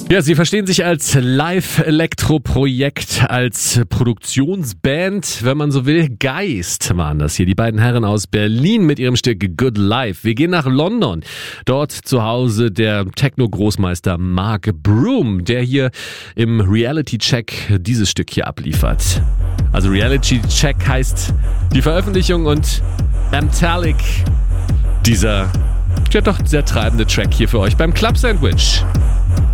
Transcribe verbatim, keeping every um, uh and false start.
Ja, sie verstehen sich als Live-Elektro-Projekt, als Produktionsband, wenn man so will. Geist waren das hier, die beiden Herren aus Berlin mit ihrem Stück Good Life. Wir gehen nach London, dort zu Hause der Techno-Großmeister Mark Broom, der hier im Reality-Check dieses Stück hier abliefert. Also Reality-Check heißt die Veröffentlichung und Amtalik, dieser ja doch sehr treibende Track hier für euch beim Club Sandwich.